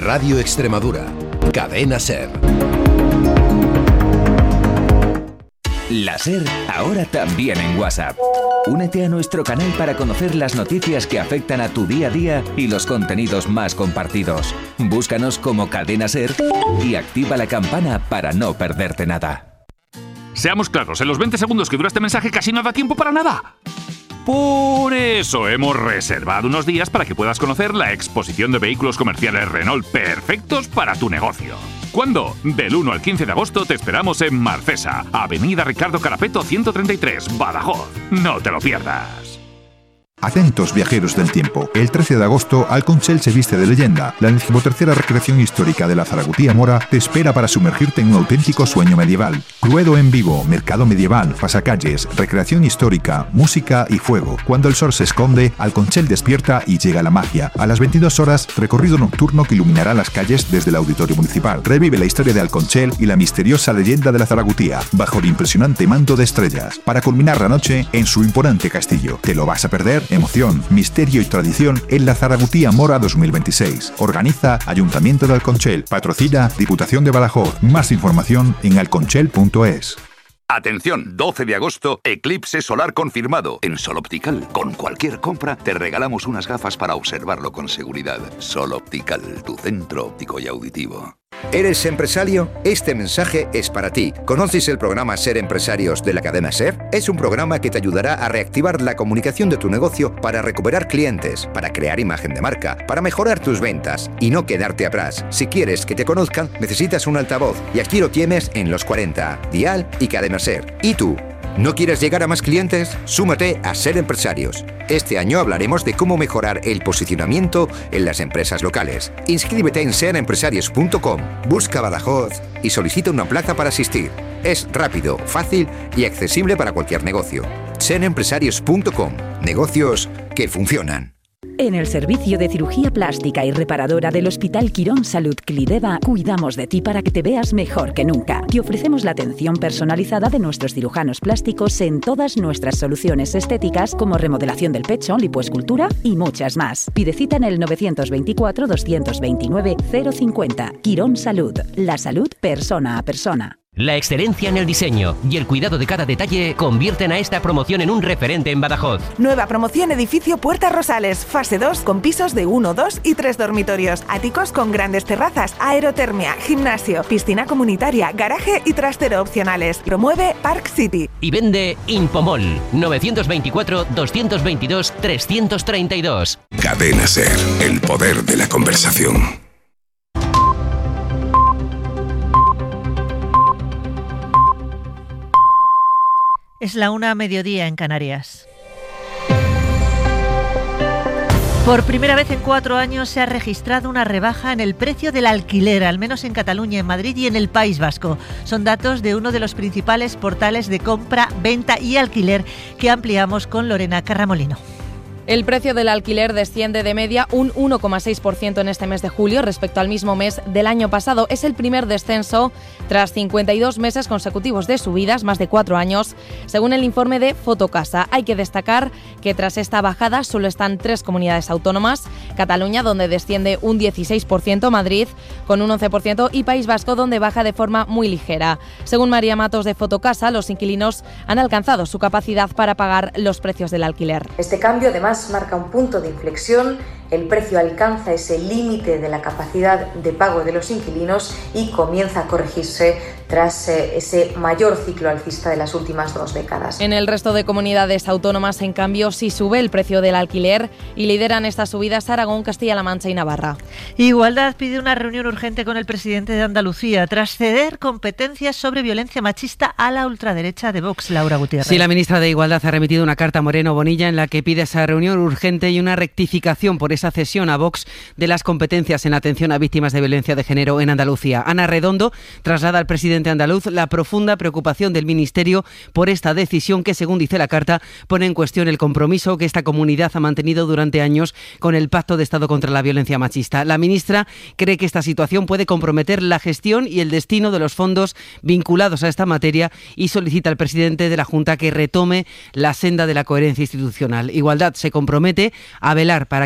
Radio Extremadura. Cadena SER. La SER ahora también en WhatsApp. Únete a nuestro canal para conocer las noticias que afectan a tu día a día y los contenidos más compartidos. Búscanos como Cadena SER y activa la campana para no perderte nada. Seamos claros, en los 20 segundos que dura este mensaje casi no da tiempo para nada. Por eso hemos reservado unos días para que puedas conocer la exposición de vehículos comerciales Renault perfectos para tu negocio. ¿Cuándo? Del 1 al 15 de agosto te esperamos en Marfesa, Avenida Ricardo Carapeto 133, Badajoz. No te lo pierdas. Atentos viajeros del tiempo. El 13 de agosto, Alconchel se viste de leyenda. La 13ª recreación histórica de la Zaragutía Mora te espera para sumergirte en un auténtico sueño medieval. Cluedo en vivo, mercado medieval, pasacalles, recreación histórica, música y fuego. Cuando el sol se esconde, Alconchel despierta y llega la magia. A las 22 horas, recorrido nocturno que iluminará las calles desde el Auditorio Municipal. Revive la historia de Alconchel y la misteriosa leyenda de la Zaragutía, bajo el impresionante manto de estrellas, para culminar la noche en su imponente castillo. ¿Te lo vas a perder? Emoción, misterio y tradición en la Zaragutía Mora 2026. Organiza Ayuntamiento de Alconchel. Patrocina Diputación de Badajoz. Más información en alconchel.es. Atención, 12 de agosto, eclipse solar confirmado. En Sol Optical, con cualquier compra, te regalamos unas gafas para observarlo con seguridad. Sol Optical, tu centro óptico y auditivo. ¿Eres empresario? Este mensaje es para ti. ¿Conoces el programa Ser Empresarios de la cadena SER? Es un programa que te ayudará a reactivar la comunicación de tu negocio para recuperar clientes, para crear imagen de marca, para mejorar tus ventas y no quedarte atrás. Si quieres que te conozcan, necesitas un altavoz y aquí lo tienes en Los 40, Dial y Cadena SER. ¿Y tú? ¿No quieres llegar a más clientes? Súmate a Ser Empresarios. Este año hablaremos de cómo mejorar el posicionamiento en las empresas locales. Inscríbete en serempresarios.com, busca Badajoz y solicita una plaza para asistir. Es rápido, fácil y accesible para cualquier negocio. serempresarios.com, negocios que funcionan. En el servicio de cirugía plástica y reparadora del Hospital Quirón Salud Clideva, cuidamos de ti para que te veas mejor que nunca. Te ofrecemos la atención personalizada de nuestros cirujanos plásticos en todas nuestras soluciones estéticas como remodelación del pecho, lipoescultura y muchas más. Pide cita en el 924-229-050. Quirón Salud, la salud persona a persona. La excelencia en el diseño y el cuidado de cada detalle convierten a esta promoción en un referente en Badajoz. Nueva promoción Edificio Puertas Rosales, fase 2 con pisos de 1, 2 y 3 dormitorios, áticos con grandes terrazas, aerotermia, gimnasio, piscina comunitaria, garaje y trastero opcionales. Promueve Park City. Y vende Impomol, 924-222-332. Cadena SER, el poder de la conversación. Es la 1:00 en Canarias. Por primera vez en 4 años se ha registrado una rebaja en el precio del alquiler, al menos en Cataluña, en Madrid y en el País Vasco. Son datos de uno de los principales portales de compra, venta y alquiler que ampliamos con Lorena Carramolino. El precio del alquiler desciende de media un 1,6% en este mes de julio respecto al mismo mes del año pasado. Es el primer descenso tras 52 meses consecutivos de subidas, más de 4 años, según el informe de Fotocasa. Hay que destacar que tras esta bajada solo están 3 comunidades autónomas: Cataluña, donde desciende un 16%, Madrid con un 11% y País Vasco, donde baja de forma muy ligera. Según María Matos de Fotocasa, los inquilinos han alcanzado su capacidad para pagar los precios del alquiler. Este cambio además marca un punto de inflexión. El precio alcanza ese límite de la capacidad de pago de los inquilinos y comienza a corregirse tras ese mayor ciclo alcista de las últimas 2 décadas. En el resto de comunidades autónomas, en cambio, sí sube el precio del alquiler y lideran estas subidas Aragón, Castilla-La Mancha y Navarra. Igualdad pide una reunión urgente con el presidente de Andalucía tras ceder competencias sobre violencia machista a la ultraderecha de Vox, Laura Gutiérrez. Sí, la ministra de Igualdad ha remitido una carta a Moreno Bonilla en la que pide esa reunión urgente y una rectificación por esa cesión a Vox de las competencias en atención a víctimas de violencia de género en Andalucía. Ana Redondo traslada al presidente andaluz la profunda preocupación del Ministerio por esta decisión que, según dice la carta, pone en cuestión el compromiso que esta comunidad ha mantenido durante años con el Pacto de Estado contra la Violencia Machista. La ministra cree que esta situación puede comprometer la gestión y el destino de los fondos vinculados a esta materia y solicita al presidente de la Junta que retome la senda de la coherencia institucional. Igualdad se compromete a velar para que ninguna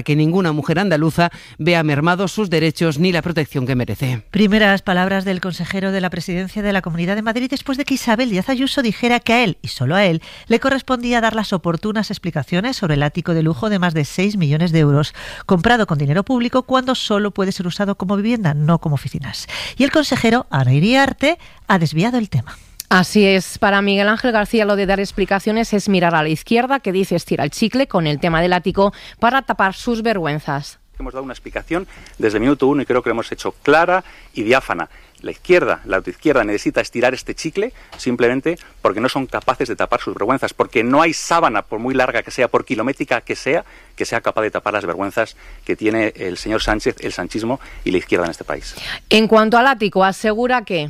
ninguna mujer andaluza vea mermados sus derechos ni la protección que merece. Primeras palabras del consejero de la Presidencia de la Comunidad de Madrid después de que Isabel Díaz Ayuso dijera que a él, y solo a él, le correspondía dar las oportunas explicaciones sobre el ático de lujo de más de 6 millones de euros, comprado con dinero público cuando solo puede ser usado como vivienda, no como oficinas. Y el consejero, Ana Iriarte, ha desviado el tema. Así es, para Miguel Ángel García lo de dar explicaciones es mirar a la izquierda, que dice estira el chicle con el tema del ático para tapar sus vergüenzas. Hemos dado una explicación desde el minuto 1 y creo que lo hemos hecho clara y diáfana. La autoizquierda necesita estirar este chicle simplemente porque no son capaces de tapar sus vergüenzas, porque no hay sábana, por muy larga que sea, por kilométrica que sea capaz de tapar las vergüenzas que tiene el señor Sánchez, el sanchismo y la izquierda en este país. En cuanto al ático, asegura que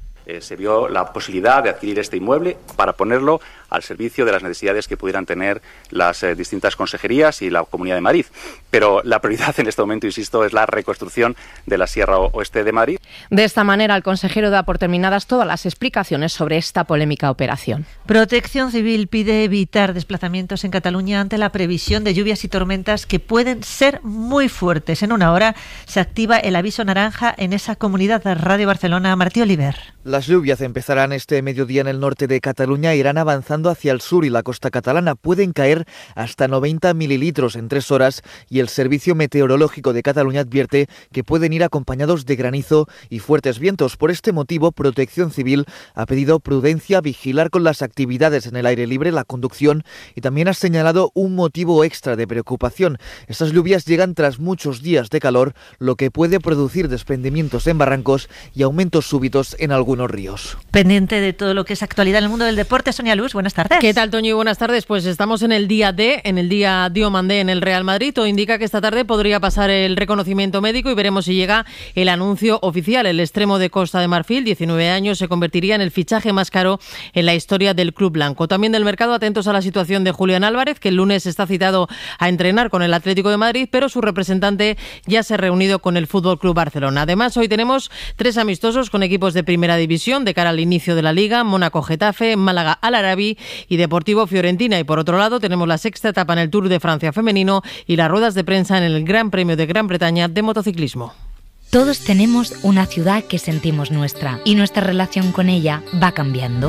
se vio la posibilidad de adquirir este inmueble para ponerlo al servicio de las necesidades que pudieran tener las distintas consejerías y la Comunidad de Madrid. Pero la prioridad en este momento, insisto, es la reconstrucción de la Sierra Oeste de Madrid. De esta manera, el consejero da por terminadas todas las explicaciones sobre esta polémica operación. Protección Civil pide evitar desplazamientos en Cataluña ante la previsión de lluvias y tormentas que pueden ser muy fuertes. En una hora se activa el aviso naranja en esa comunidad. Radio Barcelona, Martí Oliver. Las lluvias empezarán este mediodía en el norte de Cataluña e irán avanzando hacia el sur y la costa catalana. Pueden caer hasta 90 mililitros en 3 horas y el Servicio Meteorológico de Cataluña advierte que pueden ir acompañados de granizo y fuertes vientos. Por este motivo, Protección Civil ha pedido prudencia, vigilar con las actividades en el aire libre, la conducción, y también ha señalado un motivo extra de preocupación. Estas lluvias llegan tras muchos días de calor, lo que puede producir desprendimientos en barrancos y aumentos súbitos en algunos ríos. Pendiente de todo lo que es actualidad en el mundo del deporte, Sonia Luz, buenas tardes. ¿Qué tal, Toño? Y buenas tardes. Pues estamos en el día D, en el día Diomandé en el Real Madrid. Todo indica que esta tarde podría pasar el reconocimiento médico y veremos si llega el anuncio oficial. El extremo de Costa de Marfil, 19 años, se convertiría en el fichaje más caro en la historia del club blanco. También del mercado, atentos a la situación de Julián Álvarez, que el lunes está citado a entrenar con el Atlético de Madrid, pero su representante ya se ha reunido con el Fútbol Club Barcelona. Además, hoy tenemos 3 amistosos con equipos de primera división de cara al inicio de la Liga: Mónaco-Getafe, Málaga-Al-Arabi y Deportivo-Fiorentina. Y por otro lado, tenemos la 6ª etapa en el Tour de Francia femenino y las ruedas de prensa en el Gran Premio de Gran Bretaña de motociclismo. Todos tenemos una ciudad que sentimos nuestra y nuestra relación con ella va cambiando.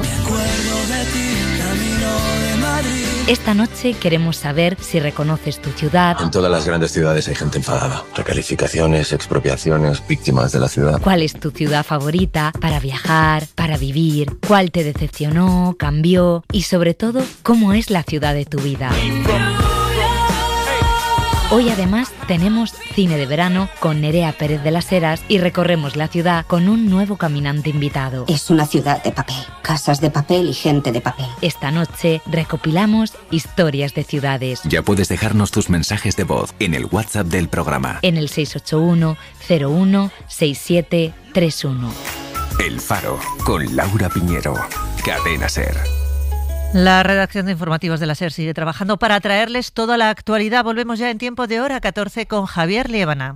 Esta noche queremos saber si reconoces tu ciudad. En todas las grandes ciudades hay gente enfadada. Recalificaciones, expropiaciones, víctimas de la ciudad. ¿Cuál es tu ciudad favorita para viajar, para vivir? ¿Cuál te decepcionó, cambió? Y sobre todo, ¿cómo es la ciudad de tu vida? Hoy además tenemos cine de verano con Nerea Pérez de las Heras y recorremos la ciudad con un nuevo caminante invitado. Es una ciudad de papel, casas de papel y gente de papel. Esta noche recopilamos historias de ciudades. Ya puedes dejarnos tus mensajes de voz en el WhatsApp del programa. En el 681 01 6731. El Faro, con Laura Piñero. Cadena SER. La redacción de informativos de la SER sigue trabajando para traerles toda la actualidad. Volvemos ya en tiempo de hora 14 con Javier Liébana.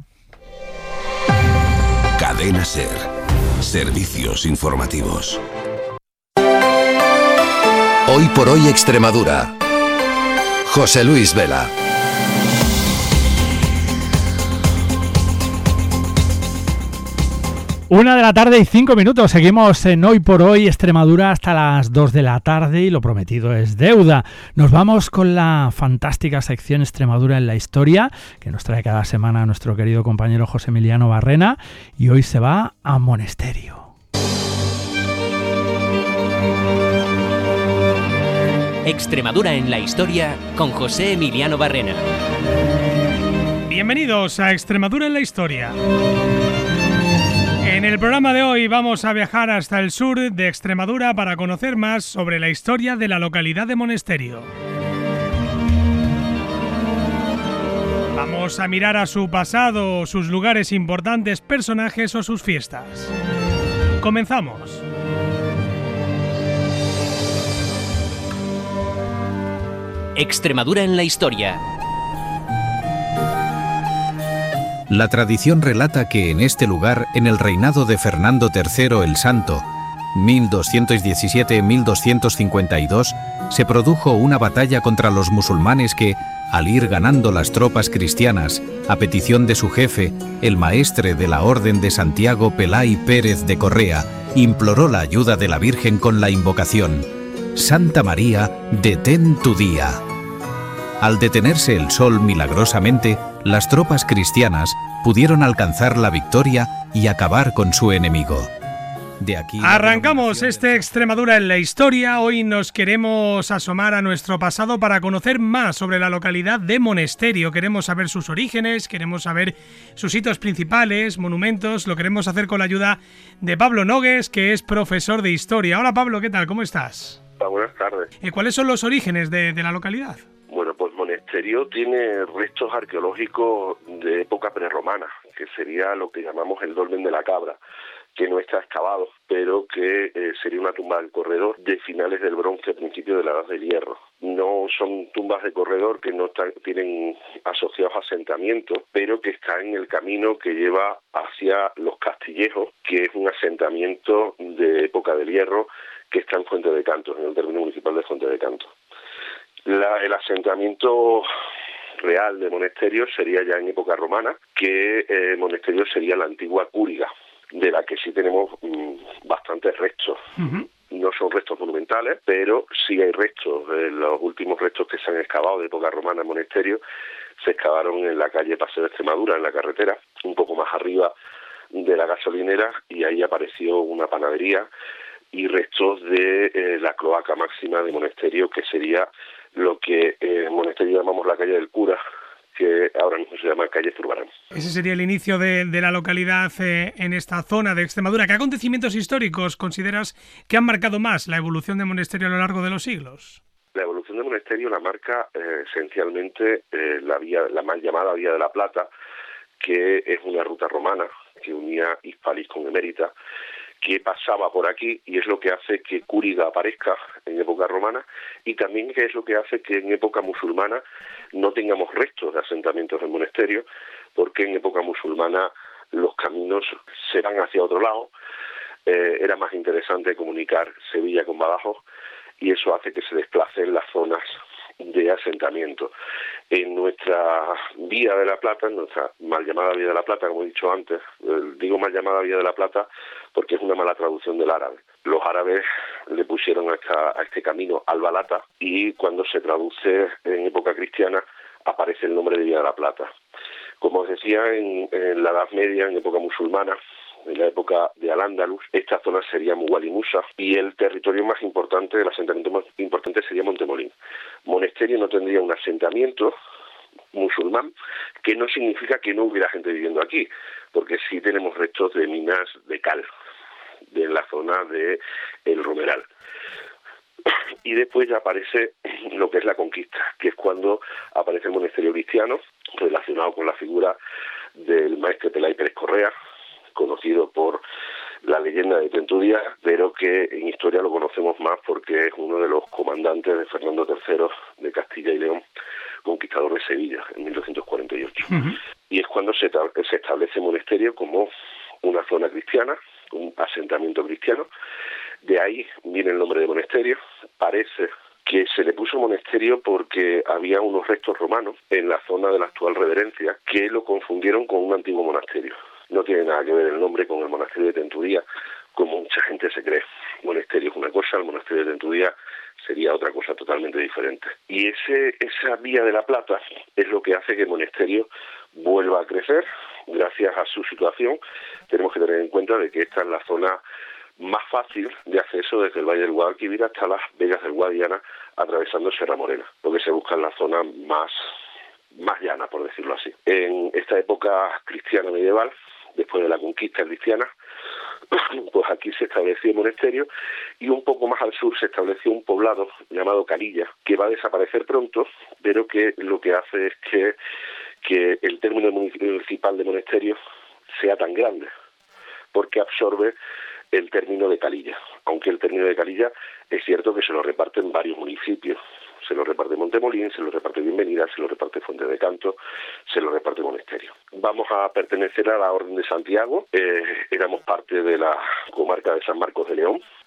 Cadena SER. Servicios informativos. Hoy por hoy Extremadura. José Luis Vela. 1:05 p.m. Seguimos en Hoy por Hoy Extremadura hasta las 2 de la tarde y lo prometido es deuda. Nos vamos con la fantástica sección Extremadura en la historia que nos trae cada semana nuestro querido compañero José Emiliano Barrena, y hoy se va a Monesterio. Extremadura en la historia con José Emiliano Barrena. Bienvenidos a Extremadura en la historia. En el programa de hoy vamos a viajar hasta el sur de Extremadura para conocer más sobre la historia de la localidad de Monesterio. Vamos a mirar a su pasado, sus lugares importantes, personajes o sus fiestas. Comenzamos. Extremadura en la historia. La tradición relata que en este lugar, en el reinado de Fernando III el Santo, 1217-1252, se produjo una batalla contra los musulmanes que, al ir ganando las tropas cristianas, a petición de su jefe, el maestre de la Orden de Santiago Pelay Pérez de Correa, imploró la ayuda de la Virgen con la invocación: Santa María, detén tu día. Al detenerse el sol milagrosamente, las tropas cristianas pudieron alcanzar la victoria y acabar con su enemigo. De aquí arrancamos Extremadura en la historia. Hoy nos queremos asomar a nuestro pasado para conocer más sobre la localidad de Monesterio. Queremos saber sus orígenes, queremos saber sus hitos principales, monumentos. Lo queremos hacer con la ayuda de Pablo Nogues, que es profesor de historia. Hola Pablo, ¿qué tal? ¿Cómo estás? Buenas tardes. ¿Cuáles son los orígenes de la localidad? Bueno, pues Monesterio tiene restos arqueológicos de época prerromana, que sería lo que llamamos el dolmen de la cabra, que no está excavado, pero que sería una tumba del corredor de finales del bronce, principio de la edad del hierro. No son tumbas de corredor que no tienen asociados asentamientos, pero que está en el camino que lleva hacia Los Castillejos, que es un asentamiento de época del hierro que está en Fuente de Cantos, en el término municipal de Fuente de Cantos. El asentamiento real de Monesterio sería ya en época romana, que Monesterio sería la antigua cúriga, de la que sí tenemos bastantes restos. No son restos monumentales, pero sí hay restos. Los últimos restos que se han excavado de época romana en Monesterio se excavaron en la calle Paseo de Extremadura, en la carretera, un poco más arriba de la gasolinera, y ahí apareció una panadería y restos de la cloaca máxima de Monesterio, que sería lo que en Monesterio llamamos la calle del cura, que ahora mismo se llama calle Zurbarán. Ese sería el inicio de la localidad en esta zona de Extremadura. ¿Qué acontecimientos históricos consideras que han marcado más la evolución de Monesterio a lo largo de los siglos? La evolución de Monesterio la marca esencialmente la mal llamada Vía de la Plata, que es una ruta romana que unía Hispalis con Emérita, que pasaba por aquí, y es lo que hace que Cúriga aparezca en época romana, y también que es lo que hace que en época musulmana no tengamos restos de asentamientos en Monesterio, porque en época musulmana los caminos se van hacia otro lado. Era más interesante comunicar Sevilla con Badajoz, y eso hace que se desplacen las zonas de asentamiento. En nuestra Vía de la Plata, en nuestra mal llamada Vía de la Plata, como he dicho antes, digo mal llamada Vía de la Plata porque es una mala traducción del árabe. Los árabes le pusieron a este camino Albalata, y cuando se traduce en época cristiana aparece el nombre de Vía de la Plata. Como os decía, en la Edad Media, en época musulmana, en la época de Al-Ándalus, esta zona sería Mughal y Musa, y el territorio más importante, el asentamiento más importante sería Montemolín. Monesterio no tendría un asentamiento musulmán, que no significa que no hubiera gente viviendo aquí, porque sí tenemos restos de minas de cal, de la zona de El Romeral. Y después ya aparece lo que es la conquista, que es cuando aparece el monasterio cristiano, relacionado con la figura del maestre Pelay Pérez Correa, conocido por la leyenda de Tentudía, pero que en historia lo conocemos más porque es uno de los comandantes de Fernando III de Castilla y León, conquistador de Sevilla en 1248. Y es cuando se establece Monesterio como una zona cristiana, un asentamiento cristiano. De ahí viene el nombre de Monesterio. Parece que se le puso Monesterio porque había unos restos romanos en la zona de la actual Reverencia que lo confundieron con un antiguo monasterio. No tiene nada que ver el nombre con el monasterio de Tentudía, como mucha gente se cree. Monesterio es una cosa, el monasterio de Tentudía sería otra cosa totalmente diferente. Y esa Vía de la Plata es lo que hace que Monesterio vuelva a crecer gracias a su situación. Tenemos que tener en cuenta de que esta es la zona más fácil de acceso desde el Valle del Guadalquivir hasta las Vegas del Guadiana, atravesando Sierra Morena, lo que se busca en la zona más llana, por decirlo así. En esta época cristiana medieval, después de la conquista cristiana, pues aquí se estableció el monasterio, y un poco más al sur se estableció un poblado llamado Calilla, que va a desaparecer pronto, pero que lo que hace es que el término municipal de monasterio sea tan grande, porque absorbe el término de Calilla, aunque el término de Calilla es cierto que se lo reparten varios municipios. Se lo reparte Montemolín, se lo reparte Bienvenida, se lo reparte Fuente de Canto, se lo reparte Monesterio. Vamos a pertenecer a la Orden de Santiago, éramos parte de la comarca de San Marcos de León,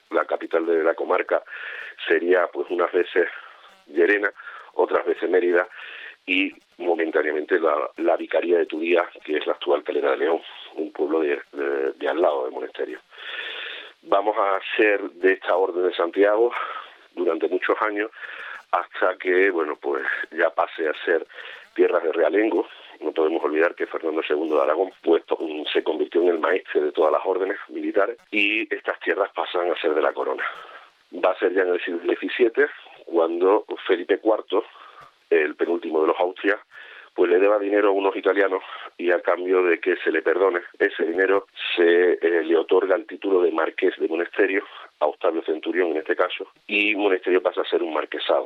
La capital de la comarca sería pues unas veces Llerena, otras veces Mérida y momentáneamente la vicaría de Tudía, que es la actual Calera de León, un pueblo de al lado de Monesterio. Vamos a ser de esta Orden de Santiago durante muchos años hasta que, bueno, pues ya pase a ser tierras de realengo. No podemos olvidar que Fernando II de Aragón pues, se convirtió en el maestre de todas las órdenes militares y estas tierras pasan a ser de la corona. Va a ser ya en el siglo XVII cuando Felipe IV, el penúltimo de los Austrias, pues le deba dinero a unos italianos y a cambio de que se le perdone ese dinero se le otorga el título de marqués de Monesterio a Octavio Centurión en este caso, y Monesterio pasa a ser un marquesado.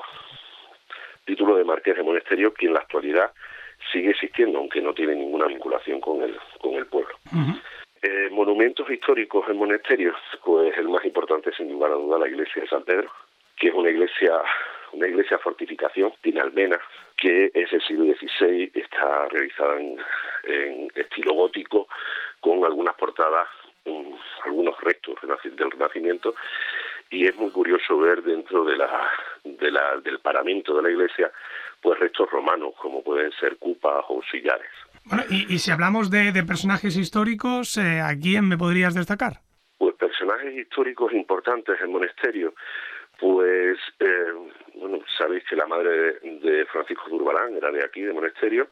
Título de marqués de Monesterio que en la actualidad sigue existiendo, aunque no tiene ninguna vinculación con el pueblo. Monumentos históricos en Monesterio, pues el más importante sin lugar a duda la iglesia de San Pedro, que es una iglesia fortificación, tiene almenas, que es del siglo XVI, está realizada en estilo gótico, con algunas portadas, algunos restos del Renacimiento, y es muy curioso ver dentro del paramento de la iglesia pues restos romanos, como pueden ser cupas o sillares. Bueno, y si hablamos de personajes históricos, ¿a quién me podrías destacar? Pues personajes históricos importantes en Monesterio. Pues, bueno, sabéis que la madre de Francisco Zurbarán era de aquí, de Monesterio.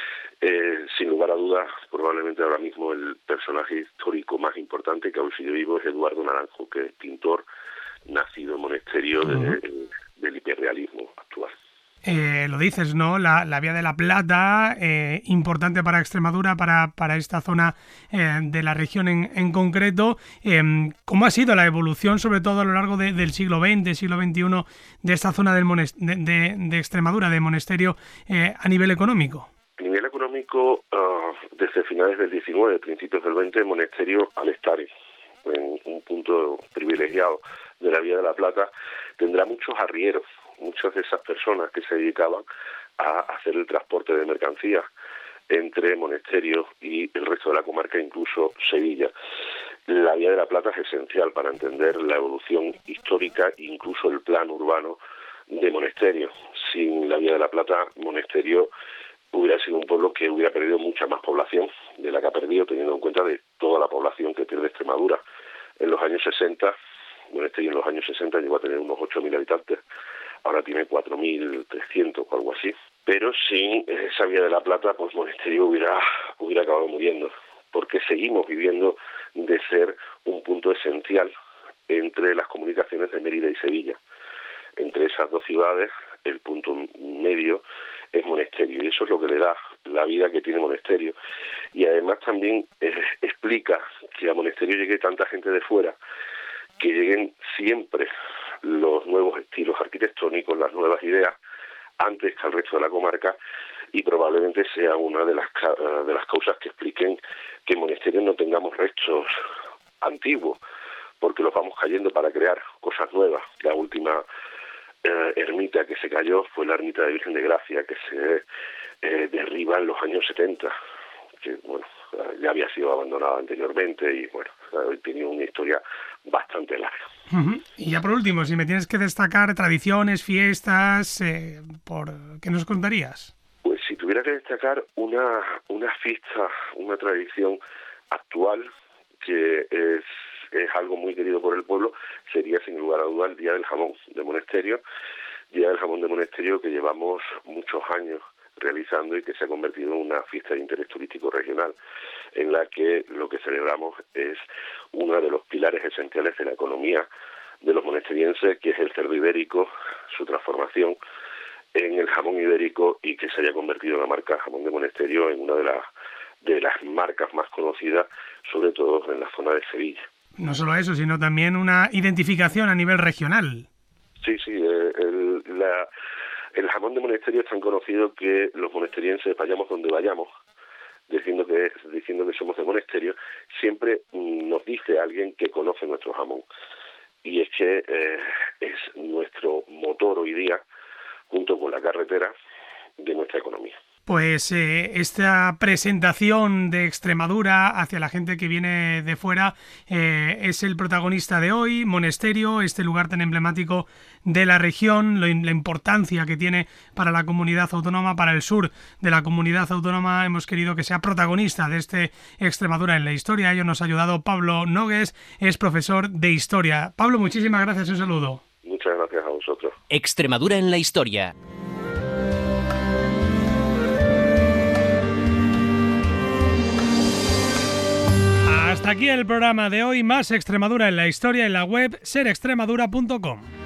Sin lugar a dudas, probablemente ahora mismo el personaje histórico más importante que aún sigue vivo es Eduardo Naranjo, que es pintor nacido en Monesterio del hiperrealismo actual. Lo dices, ¿no? La Vía de la Plata, importante para Extremadura, para esta zona de la región en concreto. ¿Cómo ha sido la evolución, sobre todo a lo largo del siglo XX, siglo XXI, de esta zona de Extremadura, de Monesterio, a nivel económico? A nivel económico, desde finales del XIX, principios del XX, Monesterio, al estar en un punto privilegiado de la Vía de la Plata, tendrá muchos arrieros. Muchas de esas personas que se dedicaban a hacer el transporte de mercancías entre Monesterio y el resto de la comarca, incluso Sevilla. La Vía de la Plata es esencial para entender la evolución histórica e incluso el plan urbano de Monesterio. Sin la Vía de la Plata, Monesterio hubiera sido un pueblo que hubiera perdido mucha más población de la que ha perdido, teniendo en cuenta de toda la población que pierde Extremadura. En los años 60, Monesterio en los años 60 llegó a tener unos 8.000 habitantes, ahora tiene 4.300 o algo así, pero sin esa Vía de la Plata, pues Monesterio hubiera acabado muriendo, porque seguimos viviendo de ser un punto esencial entre las comunicaciones de Mérida y Sevilla. Entre esas dos ciudades, el punto medio es Monesterio, y eso es lo que le da la vida que tiene Monesterio. Y además también explica que a Monesterio llegue tanta gente de fuera, que lleguen siempre los nuevos estilos arquitectónicos, las nuevas ideas, antes que al resto de la comarca, y probablemente sea una de las causas que expliquen que en Monesterio no tengamos restos antiguos, porque los vamos cayendo para crear cosas nuevas. La última ermita que se cayó fue la ermita de Virgen de Gracia, que se derriba en los años 70, que bueno, ya había sido abandonada anteriormente y bueno, tenía una historia bastante larga. Y ya por último, si me tienes que destacar tradiciones, fiestas, ¿qué nos contarías? Pues si tuviera que destacar una fiesta, una tradición actual que es algo muy querido por el pueblo, sería sin lugar a duda el Día del Jamón de Monesterio, Día del Jamón de Monesterio que llevamos muchos años realizando y que se ha convertido en una fiesta de interés turístico regional, en la que lo que celebramos es uno de los pilares esenciales de la economía de los monesterienses, que es el cerdo ibérico, su transformación en el jamón ibérico y que se haya convertido en la marca Jamón de Monesterio en una de las marcas más conocidas, sobre todo en la zona de Sevilla. No solo eso, sino también una identificación a nivel regional. Sí, el jamón de Monesterio es tan conocido que los monesterienses, vayamos donde vayamos, diciendo que somos de Monesterio, siempre nos dice alguien que conoce nuestro jamón. Y es que es nuestro motor hoy día, junto con la carretera, de nuestra economía. pues esta presentación de Extremadura hacia la gente que viene de fuera es el protagonista de hoy. Monesterio, este lugar tan emblemático de la región, la importancia que tiene para la comunidad autónoma, para el sur de la comunidad autónoma. Hemos querido que sea protagonista de este Extremadura en la historia. A ello nos ha ayudado Pablo Nogues, es profesor de historia. Pablo, muchísimas gracias, un saludo. Muchas gracias a vosotros. Extremadura en la historia. Hasta aquí el programa de hoy. Más Extremadura en la historia en la web serextremadura.com.